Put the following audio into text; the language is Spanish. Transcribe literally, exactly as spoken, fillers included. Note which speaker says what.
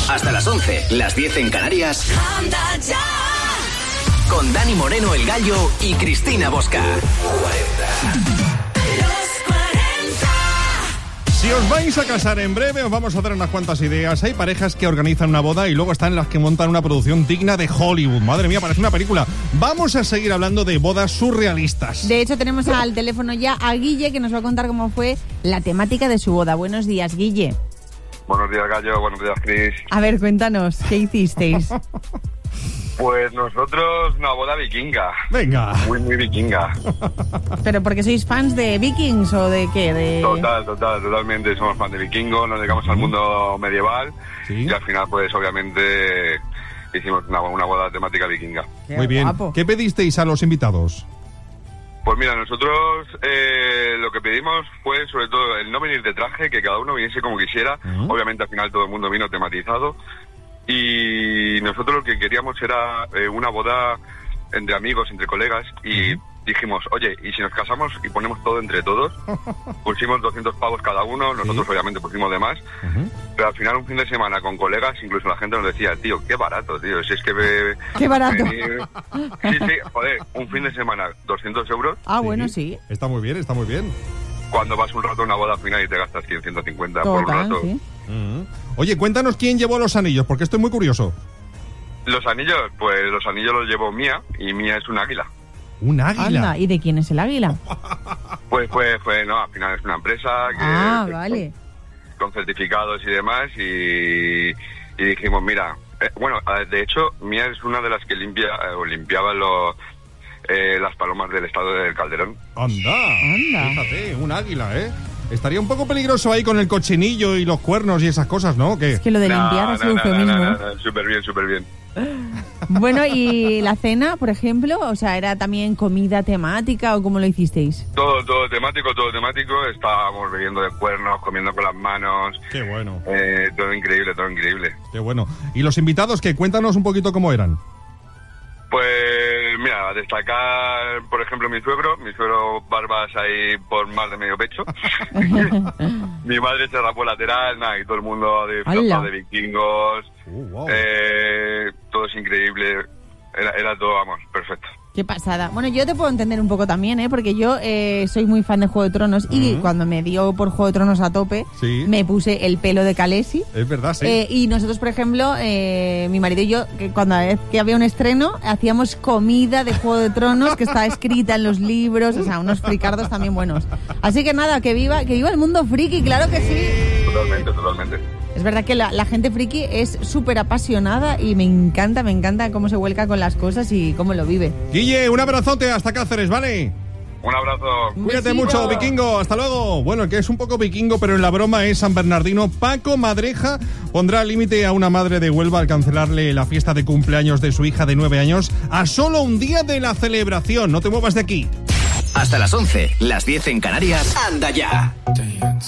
Speaker 1: Hasta las once, las diez en Canarias. Anda ya. Con Dani Moreno, el Gallo, y Cristina Bosca.
Speaker 2: Si os vais a casar en breve, os vamos a dar unas cuantas ideas. Hay parejas que organizan una boda y luego están las que montan una producción digna de Hollywood. Madre mía, parece una película. Vamos a seguir hablando de bodas surrealistas.
Speaker 3: De hecho, tenemos al teléfono ya a Guille, que nos va a contar cómo fue la temática de su boda. Buenos días, Guille.
Speaker 4: Buenos días, Gallo. Buenos días, Cris.
Speaker 3: A ver, cuéntanos, ¿qué hicisteis?
Speaker 4: Pues nosotros, una boda vikinga.
Speaker 2: Venga.
Speaker 4: Muy, muy vikinga.
Speaker 3: ¿Pero porque sois fans de Vikings o de qué? De...
Speaker 4: Total, total, totalmente. Somos fans de vikingos, nos dedicamos al mundo medieval. ¿Sí? Y al final, pues, obviamente, hicimos una, una boda temática vikinga.
Speaker 2: Qué muy bien. Guapo. ¿Qué pedisteis a los invitados?
Speaker 4: Pues mira, nosotros eh, lo que pedimos fue, sobre todo, el no venir de traje, que cada uno viniese como quisiera. Uh-huh. Obviamente, al final, todo el mundo vino tematizado. Y nosotros lo que queríamos era eh, una boda entre amigos, entre colegas, y uh-huh. dijimos, oye, ¿y si nos casamos y ponemos todo entre todos? Pusimos doscientos pavos cada uno, nosotros ¿sí? obviamente pusimos de más, uh-huh. pero al final un fin de semana con colegas, incluso la gente nos decía, tío, qué barato, tío, si es que... Me,
Speaker 3: ¡Qué barato!
Speaker 4: Me, sí, sí, joder, un fin de semana, doscientos euros.
Speaker 3: Ah, bueno, sí.
Speaker 2: Está muy bien, está muy bien.
Speaker 4: Cuando vas un rato a una boda al final y te gastas cien, ciento cincuenta
Speaker 3: Total,
Speaker 4: por un rato.
Speaker 3: ¿sí?
Speaker 2: Uh-huh. Oye, cuéntanos quién llevó los anillos, porque estoy muy curioso.
Speaker 4: Los anillos, pues los anillos los llevó Mía, y Mía es un águila.
Speaker 2: ¿Un águila?
Speaker 3: Anda, ¿y de quién es el águila?
Speaker 4: Pues, pues, pues, no, al final es una empresa que...
Speaker 3: Ah,
Speaker 4: que
Speaker 3: vale.
Speaker 4: Con, con certificados y demás, y, y dijimos, mira, eh, bueno, de hecho, Mía es una de las que limpia, eh, o limpiaba los... Eh, las palomas del estado del Calderón.
Speaker 2: ¡Anda!
Speaker 3: ¡Anda!
Speaker 2: Fíjate, un águila, ¿eh? Estaría un poco peligroso ahí con el cochinillo y los cuernos y esas cosas, ¿no? ¿Qué?
Speaker 3: Es que lo de limpiar
Speaker 4: no,
Speaker 3: es
Speaker 4: no,
Speaker 3: eufemismo.
Speaker 4: No, no, no, no, súper bien, súper bien.
Speaker 3: Bueno, ¿y la cena, por ejemplo? O sea, ¿era también comida temática o cómo lo hicisteis?
Speaker 4: Todo, todo temático, todo temático. Estábamos bebiendo de cuernos, comiendo con las manos.
Speaker 2: ¡Qué bueno!
Speaker 4: Eh, todo increíble, todo increíble.
Speaker 2: ¡Qué bueno! ¿Y los invitados, qué? Cuéntanos un poquito cómo eran.
Speaker 4: Pues mira, a destacar, por ejemplo, mi suegro. Mi suegro barbas ahí por más de medio pecho. Mi madre se rapó lateral, nada, y todo el mundo de floja, de vikingos. Uh, wow. eh, todo es increíble. Era, era todo, vamos, perfecto.
Speaker 3: Qué pasada. Bueno, yo te puedo entender un poco también, ¿eh? Porque yo eh, soy muy fan de Juego de Tronos uh-huh. y cuando me dio por Juego de Tronos a tope, sí. me puse el pelo de Khaleesi.
Speaker 2: Es verdad, sí.
Speaker 3: Eh, y nosotros, por ejemplo, eh, mi marido y yo, que cuando vez que había un estreno, hacíamos comida de Juego de Tronos que está escrita en los libros, o sea, unos fricardos también buenos. Así que nada, que viva, que viva el mundo friki, claro que sí.
Speaker 4: Totalmente, totalmente.
Speaker 3: Es verdad que la, la gente friki es súper apasionada y me encanta, me encanta cómo se vuelca con las cosas y cómo lo vive.
Speaker 2: Guille, un abrazote hasta Cáceres, ¿vale?
Speaker 4: Un abrazo.
Speaker 2: Cuídate mucho, vikingo. Hasta luego. Bueno, el que es un poco vikingo, pero en la broma es San Bernardino. Paco Madreja pondrá límite a una madre de Huelva al cancelarle la fiesta de cumpleaños de su hija de nueve años a solo un día de la celebración. No te muevas de aquí.
Speaker 1: Hasta las once, las diez en Canarias. Anda ya.